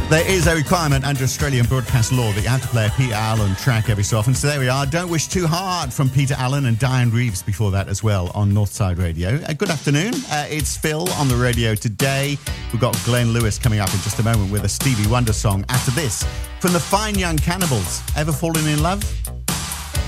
There is a requirement under Australian broadcast law that you have to play a Peter Allen track every so often. So there we are. Don't Wish Too Hard from Peter Allen and Diane Reeves before that as well on Northside Radio. Good afternoon. It's Phil on the radio today. We've got Glenn Lewis coming up in just a moment with a Stevie Wonder song. After this, from the Fine Young Cannibals, Ever Fallen in Love?